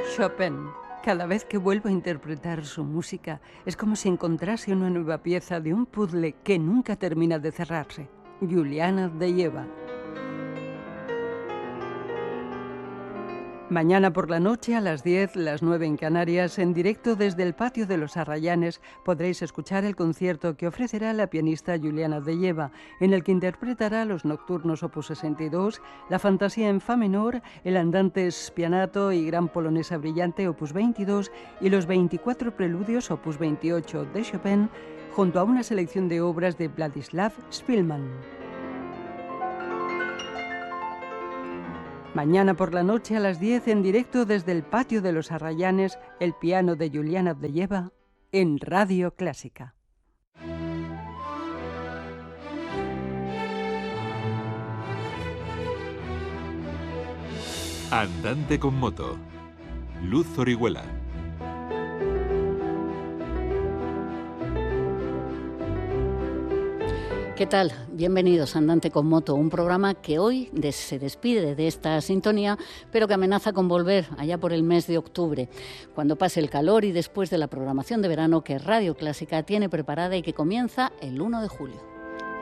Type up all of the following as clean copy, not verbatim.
Chopin. Cada vez que vuelvo a interpretar su música, es como si encontrase una nueva pieza de un puzzle que nunca termina de cerrarse. Juliana Ardeyeva. Mañana por la noche a las 10, las 9 en Canarias, en directo desde el Patio de los Arrayanes, podréis escuchar el concierto que ofrecerá la pianista Juliana Ardeyeva, en el que interpretará los nocturnos opus 62, la Fantasía en fa menor, el Andante Spianato y Gran Polonesa Brillante opus 22 y los 24 preludios opus 28 de Chopin, junto a una selección de obras de Vladislav Spilman. Mañana por la noche a las 10 en directo desde el Patio de los Arrayanes, el piano de Juliana Ardeyeva en Radio Clásica. Andante con moto. Luz Orihuela. ¿Qué tal? Bienvenidos a Andante con Moto, un programa que hoy se despide de esta sintonía, pero que amenaza con volver allá por el mes de octubre, cuando pase el calor y después de la programación de verano que Radio Clásica tiene preparada y que comienza el 1 de julio.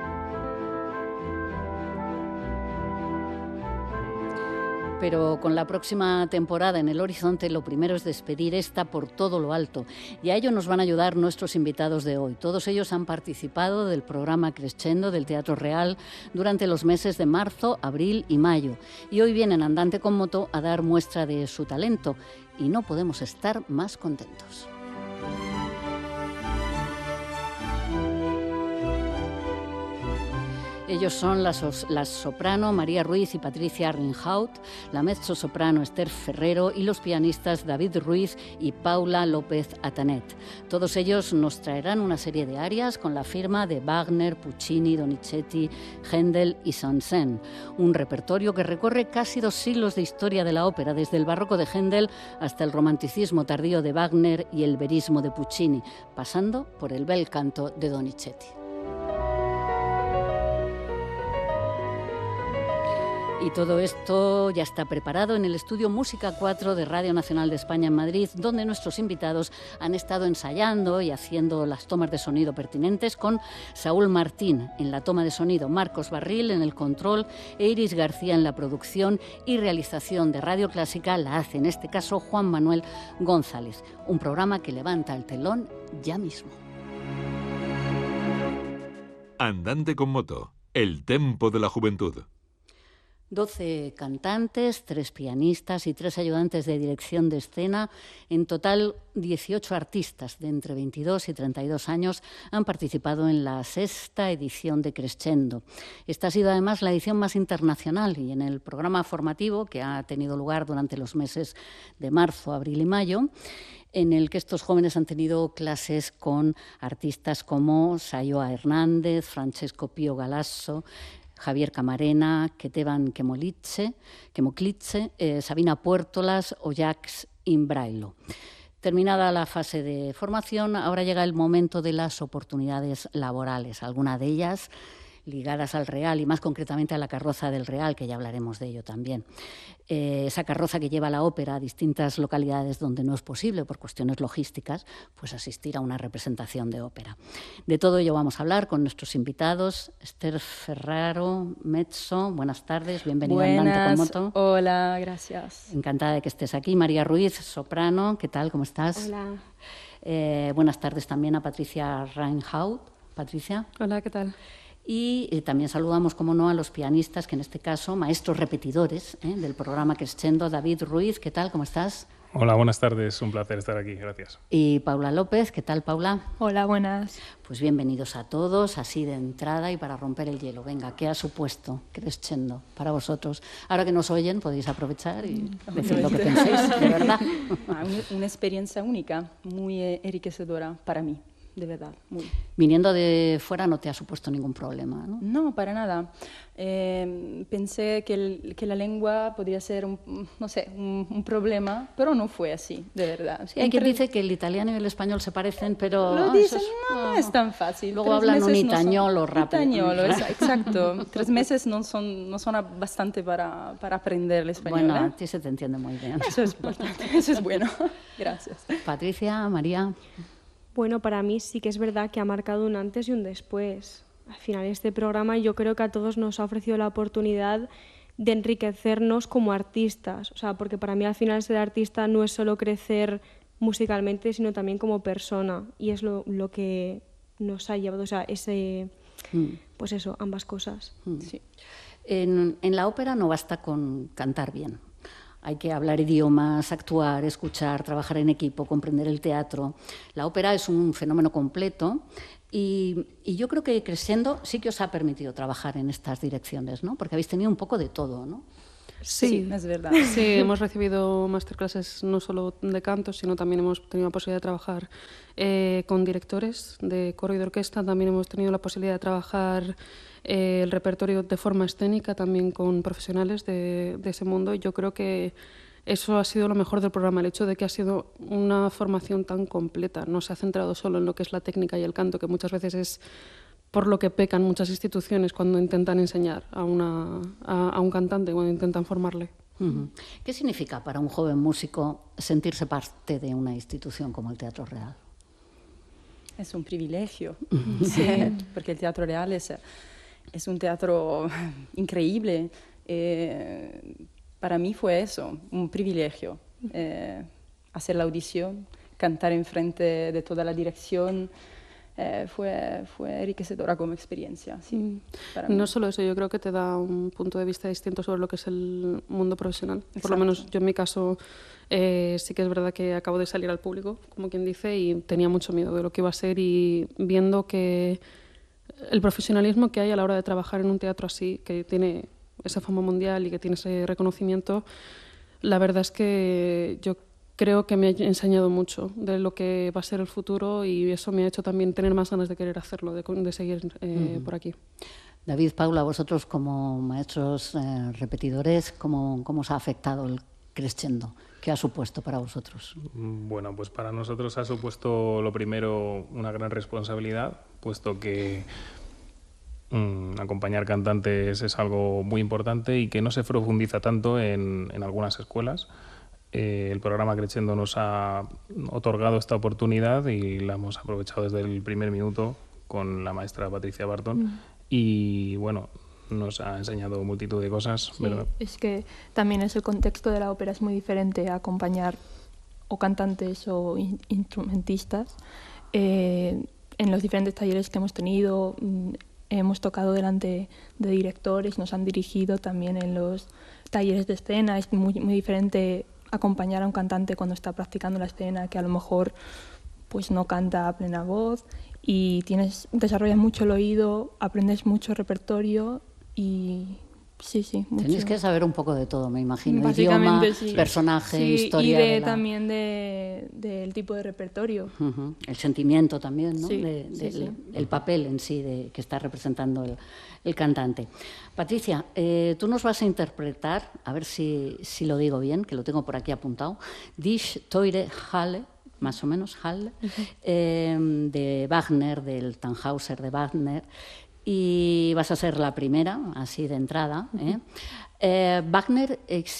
Pero con la próxima temporada en el horizonte, lo primero es despedir esta por todo lo alto. Y a ello nos van a ayudar nuestros invitados de hoy. Todos ellos han participado del programa Crescendo del Teatro Real durante los meses de marzo, abril y mayo. Y hoy vienen Andante con Moto a dar muestra de su talento. Y no podemos estar más contentos. Ellos son las soprano María Ruiz y Patricia Rinhaut, la mezzosoprano Esther Ferrero y los pianistas David Ruiz y Paula López Atanet. Todos ellos nos traerán una serie de arias con la firma de Wagner, Puccini, Donizetti, Händel y Saint-Saëns. Un repertorio que recorre casi 2 siglos de historia de la ópera, desde el barroco de Händel hasta el romanticismo tardío de Wagner y el verismo de Puccini, pasando por el bel canto de Donizetti. Y todo esto ya está preparado en el estudio Música 4 de Radio Nacional de España en Madrid, donde nuestros invitados han estado ensayando y haciendo las tomas de sonido pertinentes con Saúl Martín en la toma de sonido, Marcos Barril en el control e Iris García en la producción y realización de Radio Clásica la hace en este caso Juan Manuel González. Un programa que levanta el telón ya mismo. Andante con moto, el tempo de la juventud. 12 cantantes, 3 pianistas y 3 ayudantes de dirección de escena. En total, 18 artistas de entre 22 y 32 años han participado en la 6ª edición de Crescendo. Esta ha sido además la edición más internacional y en el programa formativo que ha tenido lugar durante los meses de marzo, abril y mayo, en el que estos jóvenes han tenido clases con artistas como Sayoa Hernández, Francesco Pío Galasso, Javier Camarena, Ketevan Kemoklicze, Sabina Puertolas o Jacques Imbrailo. Terminada la fase de formación, ahora llega el momento de las oportunidades laborales, algunas de ellas ligadas al Real y más concretamente a la carroza del Real, que ya hablaremos de ello también. Esa carroza que lleva la ópera a distintas localidades donde no es posible, por cuestiones logísticas, pues asistir a una representación de ópera. De todo ello vamos a hablar con nuestros invitados. Esther Ferraro, mezzo, buenas tardes, bienvenida a Andante con Moto. Hola, gracias. Encantada de que estés aquí. María Ruiz, soprano, ¿qué tal? ¿Cómo estás? Hola. Buenas tardes también a Patricia Rinhaut. Patricia. Hola, ¿qué tal? Y también saludamos, como no, a los pianistas, que en este caso, maestros repetidores del programa Crescendo. David Ruiz, ¿qué tal? ¿Cómo estás? Hola, buenas tardes. Un placer estar aquí. Gracias. Y Paula López, ¿qué tal, Paula? Hola, buenas. Pues bienvenidos a todos, así de entrada y para romper el hielo. Venga, ¿qué ha supuesto Crescendo para vosotros? Ahora que nos oyen, podéis aprovechar y decir lo que pensáis, de verdad. Una experiencia única, muy enriquecedora para mí. de verdad, muy. Viniendo de fuera no te ha supuesto ningún problema, ¿no? No, para nada. Pensé que la lengua podría ser, no sé, un problema, pero no fue así, de verdad. Sí, hay quien dice que el italiano y el español se parecen, pero... Lo dicen, no es tan fácil. Luego hablan un itañolo rápido. Itañolo, exacto. 3 meses no son bastante para aprender el español. Bueno, a ti se te entiende muy bien. Eso es importante, eso es bueno. Gracias. Patricia, María... Bueno, para mí sí que es verdad que ha marcado un antes y un después. Al final este programa yo creo que a todos nos ha ofrecido la oportunidad de enriquecernos como artistas. O sea, porque para mí al final ser artista no es solo crecer musicalmente, sino también como persona. Y es lo que nos ha llevado, o sea, pues eso, ambas cosas. Sí. En la ópera no basta con cantar bien. Hay que hablar idiomas, actuar, escuchar, trabajar en equipo, comprender el teatro. La ópera es un fenómeno completo y yo creo que Crescendo sí que os ha permitido trabajar en estas direcciones, ¿no? Porque habéis tenido un poco de todo, ¿no? Sí, es verdad. Sí, hemos recibido masterclasses no solo de canto, sino también hemos tenido la posibilidad de trabajar con directores de coro y de orquesta. También hemos tenido la posibilidad de trabajar el repertorio de forma escénica, también con profesionales de ese mundo. Y yo creo que eso ha sido lo mejor del programa, el hecho de que ha sido una formación tan completa. No se ha centrado solo en lo que es la técnica y el canto, que muchas veces es por lo que pecan muchas instituciones cuando intentan enseñar a un cantante, cuando intentan formarle. ¿Qué significa para un joven músico sentirse parte de una institución como el Teatro Real? Es un privilegio, sí, porque el Teatro Real es un teatro increíble. Para mí fue eso, un privilegio. Hacer la audición, cantar enfrente de toda la dirección, fue enriquecedora como experiencia. Sí, no solo eso, yo creo que te da un punto de vista distinto sobre lo que es el mundo profesional. Exacto. Por lo menos yo en mi caso sí que es verdad que acabo de salir al público, como quien dice, y tenía mucho miedo de lo que iba a ser, y viendo que el profesionalismo que hay a la hora de trabajar en un teatro así, que tiene esa fama mundial y que tiene ese reconocimiento, la verdad es que yo creo que me ha enseñado mucho de lo que va a ser el futuro, y eso me ha hecho también tener más ganas de querer hacerlo, de seguir por aquí. David, Paula, vosotros como maestros repetidores, ¿cómo os ha afectado el Crescendo? ¿Qué ha supuesto para vosotros? Bueno, pues para nosotros ha supuesto lo primero una gran responsabilidad, puesto que acompañar cantantes es algo muy importante y que no se profundiza tanto en algunas escuelas. El programa Crescendo nos ha otorgado esta oportunidad y la hemos aprovechado desde el primer minuto con la maestra Patricia Barton y bueno, nos ha enseñado multitud de cosas. Sí, es que también es el contexto de la ópera, es muy diferente a acompañar o cantantes o instrumentistas. En los diferentes talleres que hemos tenido hemos tocado delante de directores, nos han dirigido también en los talleres de escena. Es muy, muy diferente acompañar a un cantante cuando está practicando la escena, que a lo mejor pues no canta a plena voz, y desarrollas mucho el oído, aprendes mucho repertorio y sí, mucho. Tenéis que saber un poco de todo, me imagino, idioma, personaje, historia. Y también del tipo de repertorio. El sentimiento también, ¿no? Sí, el papel en sí que está representando el cantante. Patricia, tú nos vas a interpretar, a ver si lo digo bien, que lo tengo por aquí apuntado, Die Teure Halle, más o menos Halle, de Wagner, del Tannhäuser de Wagner, y vas a ser la primera, así de entrada. Wagner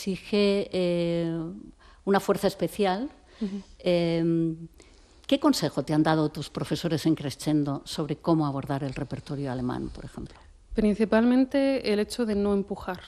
exige una fuerza especial. ¿Qué consejo te han dado tus profesores en Crescendo sobre cómo abordar el repertorio alemán, por ejemplo? Principalmente el hecho de no empujar.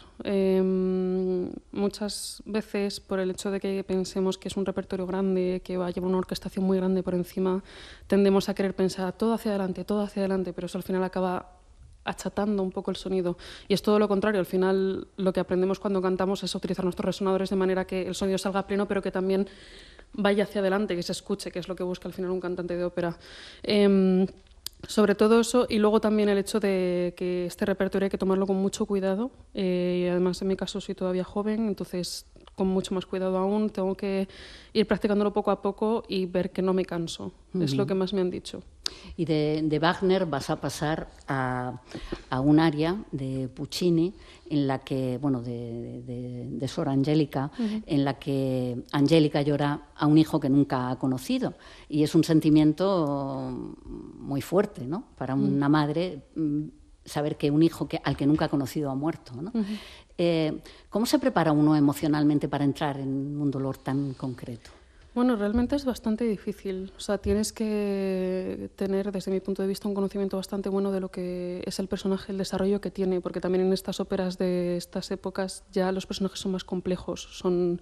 Muchas veces, por el hecho de que pensemos que es un repertorio grande, que va a llevar una orquestación muy grande por encima, tendemos a querer pensar todo hacia adelante, pero eso al final acaba achatando un poco el sonido. Y es todo lo contrario. Al final lo que aprendemos cuando cantamos es utilizar nuestros resonadores de manera que el sonido salga pleno, pero que también vaya hacia adelante, que se escuche, que es lo que busca al final un cantante de ópera. Sobre todo eso, y luego también el hecho de que este repertorio hay que tomarlo con mucho cuidado. Y además, en mi caso, soy todavía joven, entonces con mucho más cuidado aún. Tengo que ir practicándolo poco a poco y ver que no me canso. Es lo que más me han dicho. Y de Wagner vas a pasar a un aria de Puccini, en la que, bueno, de Sor Angélica, en la que Angélica llora a un hijo que nunca ha conocido. Y es un sentimiento muy fuerte, ¿no? Para una madre, saber que un hijo al que nunca ha conocido ha muerto, ¿no? ¿Cómo se prepara uno emocionalmente para entrar en un dolor tan concreto? Bueno, realmente es bastante difícil. O sea, tienes que tener, desde mi punto de vista, un conocimiento bastante bueno de lo que es el personaje, el desarrollo que tiene, porque también en estas óperas de estas épocas ya los personajes son más complejos, no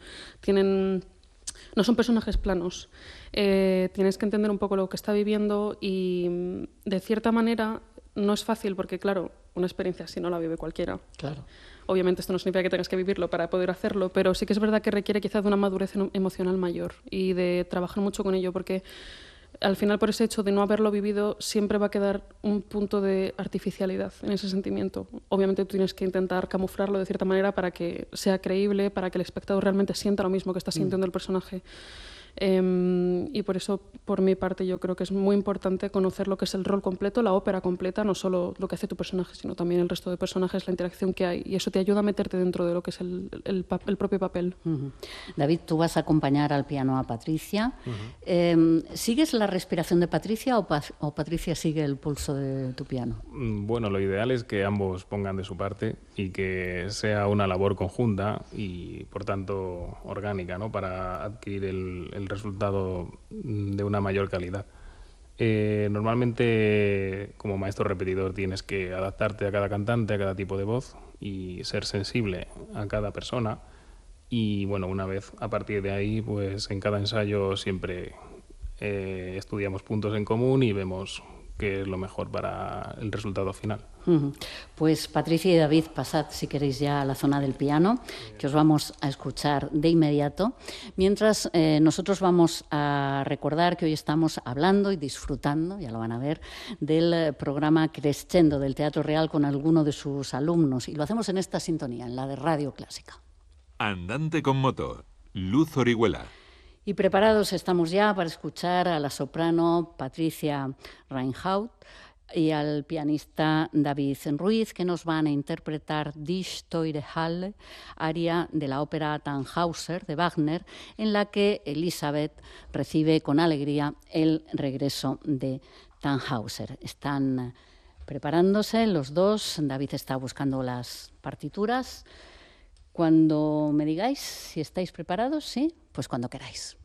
son personajes planos. Tienes que entender un poco lo que está viviendo y, de cierta manera, no es fácil porque, claro, una experiencia así no la vive cualquiera. Claro. Obviamente esto no significa que tengas que vivirlo para poder hacerlo, pero sí que es verdad que requiere quizás de una madurez emocional mayor y de trabajar mucho con ello, porque al final, por ese hecho de no haberlo vivido, siempre va a quedar un punto de artificialidad en ese sentimiento. Obviamente tú tienes que intentar camuflarlo de cierta manera para que sea creíble, para que el espectador realmente sienta lo mismo que está sintiendo el personaje. Y por eso, por mi parte, yo creo que es muy importante conocer lo que es el rol completo, la ópera completa, no solo lo que hace tu personaje, sino también el resto de personajes, la interacción que hay, y eso te ayuda a meterte dentro de lo que es el propio papel. David, tú vas a acompañar al piano a Patricia. ¿Sigues la respiración de Patricia o Patricia sigue el pulso de tu piano? Bueno, lo ideal es que ambos pongan de su parte y que sea una labor conjunta y, por tanto, orgánica, ¿no?, para adquirir el resultado de una mayor calidad. Normalmente, como maestro repetidor, tienes que adaptarte a cada cantante, a cada tipo de voz y ser sensible a cada persona. Y bueno, una vez a partir de ahí, pues en cada ensayo siempre estudiamos puntos en común y vemos qué es lo mejor para el resultado final. Pues Patricia y David, pasad si queréis ya a la zona del piano, que os vamos a escuchar de inmediato. Mientras nosotros vamos a recordar que hoy estamos hablando y disfrutando, ya lo van a ver, del programa Crescendo del Teatro Real con alguno de sus alumnos, y lo hacemos en esta sintonía, en la de Radio Clásica. Andante con moto, Luz Orihuela. Y preparados estamos ya para escuchar a la soprano Patricia Reinhardt y al pianista David Ruiz, que nos van a interpretar Die Teure Halle, aria de la ópera Tannhäuser de Wagner, en la que Elisabeth recibe con alegría el regreso de Tannhäuser. Están preparándose los dos, David está buscando las partituras. Cuando me digáis si estáis preparados, ¿sí? Pues cuando queráis.